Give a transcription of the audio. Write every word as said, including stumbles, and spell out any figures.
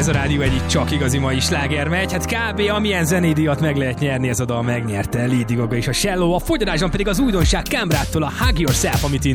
Ez a rádió egyik csak igazi mai sláger megy, hát kb. Amilyen zenédíjat meg lehet nyerni, ez a dal megnyerte Lady Gaga és a Shallow, a fogyarásban pedig az újdonság Cambrától a Hug Yourself, amit